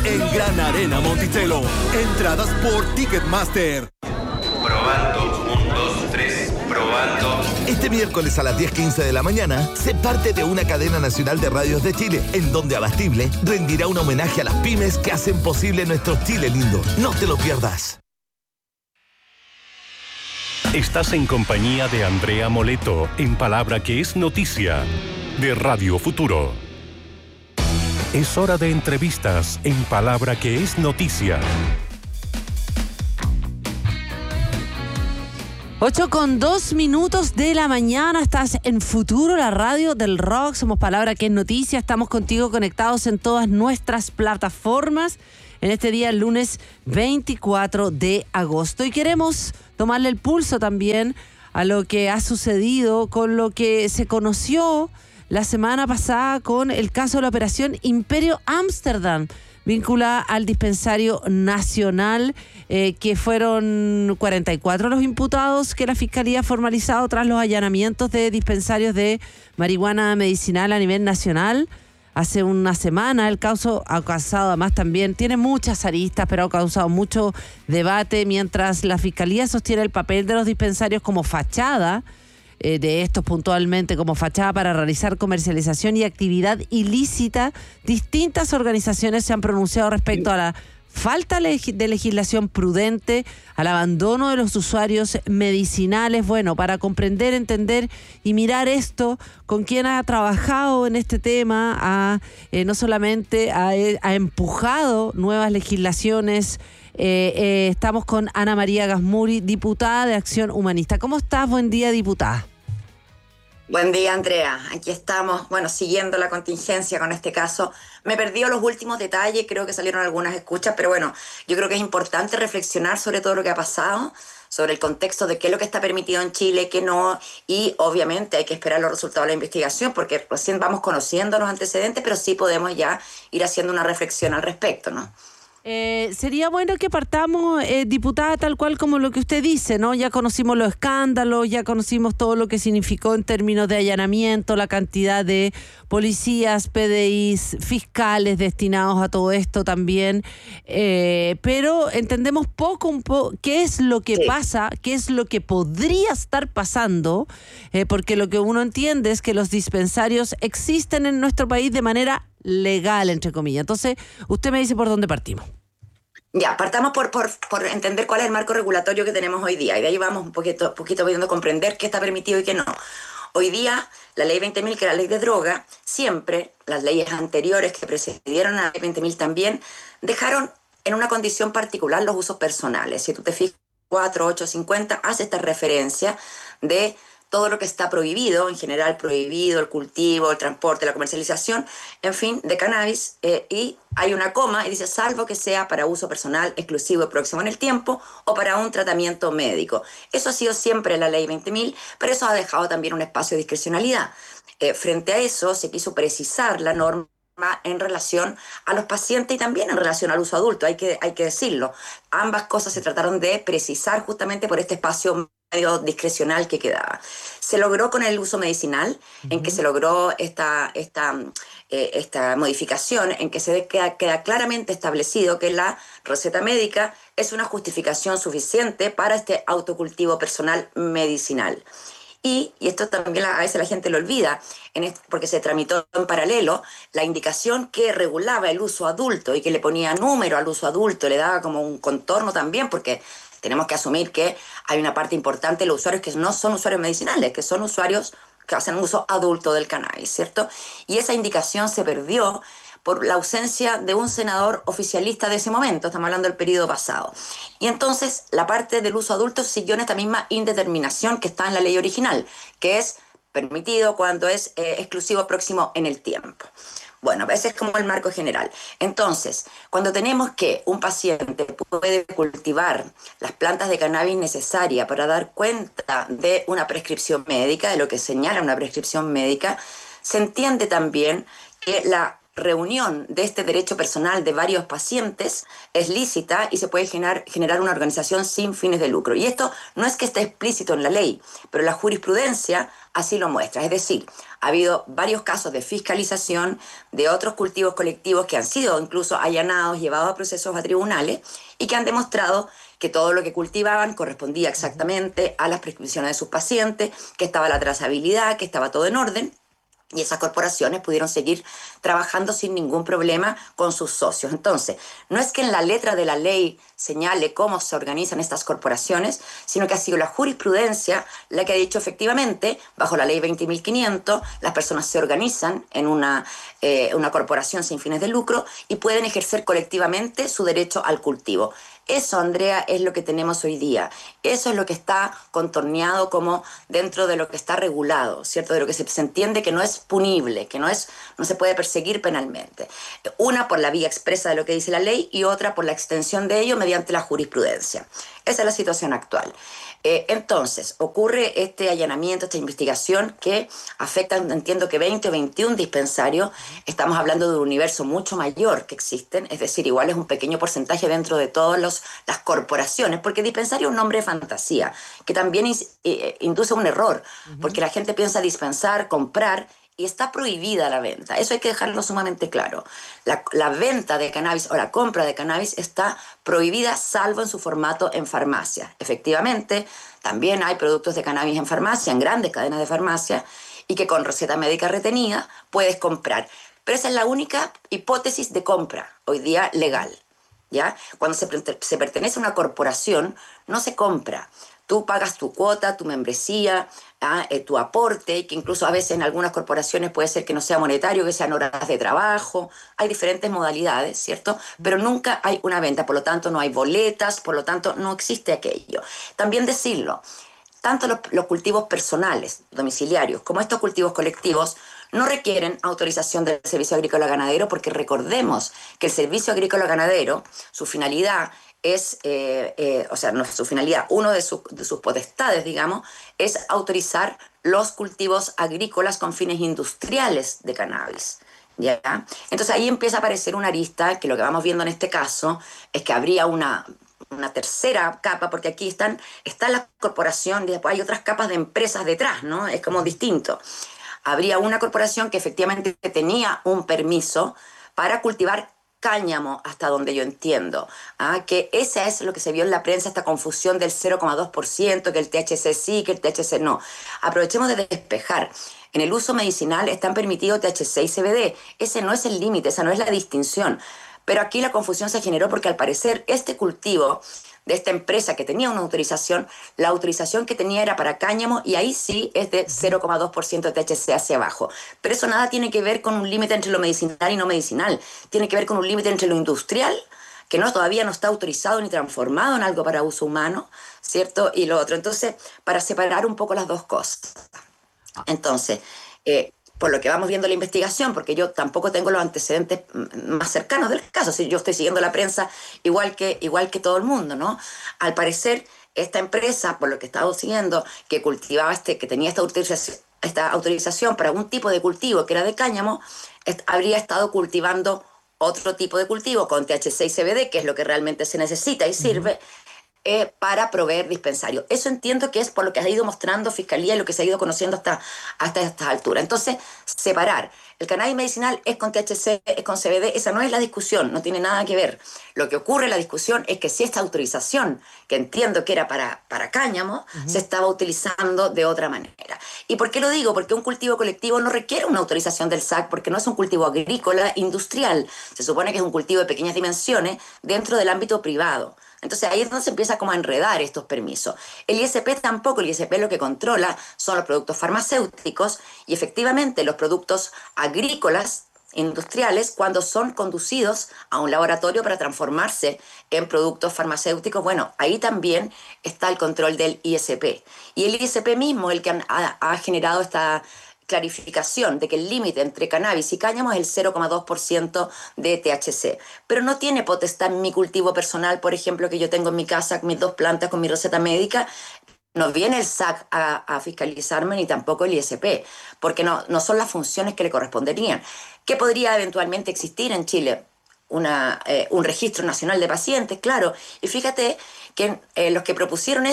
en Gran Arena Monticello. Entradas por Ticketmaster. Probando, 1, 2, 3, probando. Este miércoles a las 10:15 de la mañana, se parte de una cadena nacional de radios de Chile, en donde Abastible rendirá un homenaje a las pymes que hacen posible nuestro Chile lindo. No te lo pierdas. Estás en compañía de Andrea Moleto, en Palabra que es Noticia, de Radio Futuro. Es hora de entrevistas en Palabra que es Noticia. 8:02 de la mañana, estás en Futuro, la radio del rock, somos Palabra que es Noticia, estamos contigo conectados en todas nuestras plataformas en este día, el lunes 24 de agosto. Y queremos tomarle el pulso también a lo que ha sucedido con lo que se conoció la semana pasada con el caso de la operación Imperio Ámsterdam, vinculada al dispensario nacional, que fueron 44 los imputados que la Fiscalía ha formalizado tras los allanamientos de dispensarios de marihuana medicinal a nivel nacional. Hace una semana el caso ha causado, además también, tiene muchas aristas, pero ha causado mucho debate, mientras la Fiscalía sostiene el papel de los dispensarios como fachada, de estos puntualmente como fachada para realizar comercialización y actividad ilícita. Distintas organizaciones se han pronunciado respecto a la falta de legislación prudente, al abandono de los usuarios medicinales. Bueno, para comprender, entender y mirar esto, con quien ha trabajado en este tema, no solamente ha empujado nuevas legislaciones. Estamos con Ana María Gasmuri, diputada de Acción Humanista. ¿Cómo estás? Buen día, diputada. Buen día, Andrea. Aquí estamos, siguiendo la contingencia con este caso. Me perdió los últimos detalles, creo que salieron algunas escuchas, pero yo creo que es importante reflexionar sobre todo lo que ha pasado, sobre el contexto de qué es lo que está permitido en Chile, qué no, y obviamente hay que esperar los resultados de la investigación, porque recién vamos conociendo los antecedentes, pero sí podemos ya ir haciendo una reflexión al respecto, ¿no? Sería bueno que partamos, diputada, tal cual como lo que usted dice, ¿no? Ya conocimos los escándalos, ya conocimos todo lo que significó en términos de allanamiento, la cantidad de policías, PDIs, fiscales destinados a todo esto también, pero entendemos poco qué es lo que pasa, qué es lo que podría estar pasando, porque lo que uno entiende es que los dispensarios existen en nuestro país de manera legal, entre comillas. Entonces, usted me dice por dónde partimos. Ya, partamos por entender cuál es el marco regulatorio que tenemos hoy día, y de ahí vamos un poquito pudiendo comprender qué está permitido y qué no. Hoy día, la ley 20.000, que era la ley de droga, siempre, las leyes anteriores que precedieron a la ley 20.000 también, dejaron en una condición particular los usos personales. Si tú te fijas, 4, 8, 50, hace esta referencia de todo lo que está prohibido, en general prohibido, el cultivo, el transporte, la comercialización, en fin, de cannabis, y hay una coma y dice, salvo que sea para uso personal exclusivo y próximo en el tiempo o para un tratamiento médico. Eso ha sido siempre la ley 20.000, pero eso ha dejado también un espacio de discrecionalidad. Frente a eso se quiso precisar la norma en relación a los pacientes y también en relación al uso adulto, hay que decirlo. Ambas cosas se trataron de precisar justamente por este espacio medio discrecional que quedaba. Se logró con el uso medicinal, en que se logró esta modificación, en que queda claramente establecido que la receta médica es una justificación suficiente para este autocultivo personal medicinal. Y esto también a veces la gente lo olvida, porque se tramitó en paralelo la indicación que regulaba el uso adulto y que le ponía número al uso adulto, le daba como un contorno también, porque tenemos que asumir que hay una parte importante de los usuarios que no son usuarios medicinales, que son usuarios que hacen uso adulto del cannabis, ¿cierto? Y esa indicación se perdió por la ausencia de un senador oficialista de ese momento, estamos hablando del periodo pasado. Y entonces la parte del uso adulto siguió en esta misma indeterminación que está en la ley original, que es permitido cuando es exclusivo próximo en el tiempo. Bueno, ese es como el marco general. Entonces, cuando tenemos que un paciente puede cultivar las plantas de cannabis necesarias para dar cuenta de una prescripción médica, de lo que señala una prescripción médica, se entiende también que la reunión de este derecho personal de varios pacientes es lícita y se puede generar una organización sin fines de lucro. Y esto no es que esté explícito en la ley, pero la jurisprudencia así lo muestra. Es decir, ha habido varios casos de fiscalización de otros cultivos colectivos que han sido incluso allanados, llevados a procesos a tribunales y que han demostrado que todo lo que cultivaban correspondía exactamente a las prescripciones de sus pacientes, que estaba la trazabilidad, que estaba todo en orden. Y esas corporaciones pudieron seguir trabajando sin ningún problema con sus socios. Entonces, no es que en la letra de la ley señale cómo se organizan estas corporaciones, sino que ha sido la jurisprudencia la que ha dicho efectivamente, bajo la ley 20.500, las personas se organizan en una corporación sin fines de lucro y pueden ejercer colectivamente su derecho al cultivo. Eso, Andrea, es lo que tenemos hoy día. Eso es lo que está contorneado como dentro de lo que está regulado, ¿cierto? De lo que se entiende que no es punible, que no se puede perseguir penalmente. Una por la vía expresa de lo que dice la ley y otra por la extensión de ello mediante la jurisprudencia. Esa es la situación actual. Entonces, ocurre este allanamiento, esta investigación que afecta, entiendo que 20 o 21 dispensarios. Estamos hablando de un universo mucho mayor que existen, es decir, igual es un pequeño porcentaje dentro de todas las corporaciones, porque dispensario es un nombre de fantasía, que también induce un error, porque la gente piensa dispensar, comprar, y está prohibida la venta. Eso hay que dejarlo sumamente claro. La venta de cannabis o la compra de cannabis está prohibida salvo en su formato en farmacia. Efectivamente, también hay productos de cannabis en farmacia, en grandes cadenas de farmacia, y que con receta médica retenida puedes comprar. Pero esa es la única hipótesis de compra hoy día legal, ¿ya? Cuando se pertenece a una corporación, no se compra. Tú pagas tu cuota, tu membresía, tu aporte, que incluso a veces en algunas corporaciones puede ser que no sea monetario, que sean horas de trabajo. Hay diferentes modalidades, ¿cierto? Pero nunca hay una venta, por lo tanto no hay boletas, por lo tanto no existe aquello. También decirlo, tanto los cultivos personales, domiciliarios, como estos cultivos colectivos, no requieren autorización del Servicio Agrícola Ganadero, porque recordemos que el Servicio Agrícola Ganadero, su finalidad es, no es su finalidad, uno de sus potestades, digamos, es autorizar los cultivos agrícolas con fines industriales de cannabis, ¿ya? Entonces ahí empieza a aparecer una arista que lo que vamos viendo en este caso es que habría una tercera capa, porque aquí está la corporación y después hay otras capas de empresas detrás, ¿no? Es como distinto. Habría una corporación que efectivamente tenía un permiso para cultivar cáñamo, hasta donde yo entiendo, que esa es lo que se vio en la prensa, esta confusión del 0,2%, que el THC sí, que el THC no. Aprovechemos de despejar. En el uso medicinal están permitidos THC y CBD. Ese no es el límite, esa no es la distinción. Pero aquí la confusión se generó porque al parecer este cultivo de esta empresa que tenía una autorización, la autorización que tenía era para cáñamo y ahí sí es de 0,2% de THC hacia abajo. Pero eso nada tiene que ver con un límite entre lo medicinal y no medicinal. Tiene que ver con un límite entre lo industrial, que todavía no está autorizado ni transformado en algo para uso humano, ¿cierto? Y lo otro. Entonces, para separar un poco las dos cosas. Entonces, por lo que vamos viendo la investigación, porque yo tampoco tengo los antecedentes más cercanos del caso, si yo estoy siguiendo la prensa igual que todo el mundo, ¿no? Al parecer, esta empresa, por lo que he estado siguiendo, que cultivaba que tenía esta autorización para un tipo de cultivo que era de cáñamo, habría estado cultivando otro tipo de cultivo con THC y CBD, que es lo que realmente se necesita y sirve, para proveer dispensarios. Eso entiendo que es por lo que ha ido mostrando Fiscalía y lo que se ha ido conociendo hasta esta altura. Entonces, separar. El cannabis medicinal es con THC, es con CBD, esa no es la discusión, no tiene nada que ver. Lo que ocurre en la discusión es que si esta autorización, que entiendo que era para cáñamo, se estaba utilizando de otra manera. ¿Y por qué lo digo? Porque un cultivo colectivo no requiere una autorización del SAC, porque no es un cultivo agrícola industrial. Se supone que es un cultivo de pequeñas dimensiones dentro del ámbito privado. Entonces ahí es donde se empieza como a enredar estos permisos. El ISP tampoco, el ISP lo que controla son los productos farmacéuticos y efectivamente los productos agrícolas industriales cuando son conducidos a un laboratorio para transformarse en productos farmacéuticos, bueno, ahí también está el control del ISP. Y el ISP mismo, el que ha generado esta clarificación de que el límite entre cannabis y cáñamo es el 0,2% de THC. Pero no tiene potestad en mi cultivo personal, por ejemplo, que yo tengo en mi casa mis 2 plantas con mi receta médica. No viene el SAC a fiscalizarme ni tampoco el ISP, porque no son las funciones que le corresponderían. ¿Qué podría eventualmente existir en Chile? Un registro nacional de pacientes, claro. Y fíjate que los que propusieron esos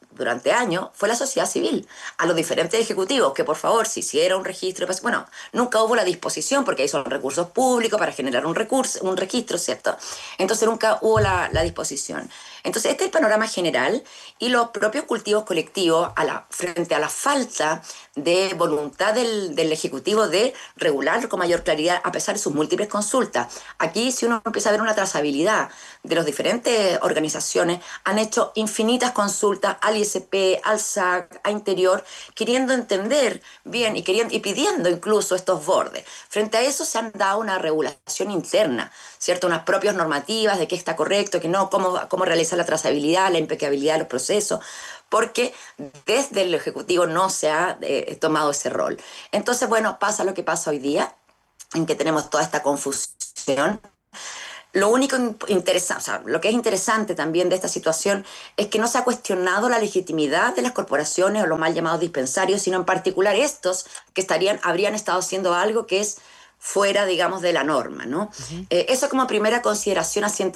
durante años fue la sociedad civil, a los diferentes ejecutivos, que por favor se hiciera un registro. Bueno, nunca hubo la disposición, porque ahí son recursos públicos para generar un registro, ¿cierto? Entonces nunca hubo la disposición. Entonces este es el panorama general, y los propios cultivos colectivos, frente a la falta de voluntad del Ejecutivo de regular con mayor claridad, a pesar de sus múltiples consultas. Aquí, si uno empieza a ver una trazabilidad de las diferentes organizaciones, han hecho infinitas consultas al ISP, al SAC, a Interior, queriendo entender bien y pidiendo incluso estos bordes. Frente a eso se han dado una regulación interna, ¿cierto? Unas propias normativas de qué está correcto, qué no, cómo realizar la trazabilidad, la impecabilidad de los procesos, porque desde el Ejecutivo no se ha tomado ese rol. Entonces, bueno, pasa lo que pasa hoy día, en que tenemos toda esta confusión. Lo único interesante, o sea, lo que es interesante también de esta situación es que no se ha cuestionado la legitimidad de las corporaciones o los mal llamados dispensarios, sino en particular estos que habrían estado haciendo algo que es fuera, digamos, de la norma, ¿no? Eso como primera consideración así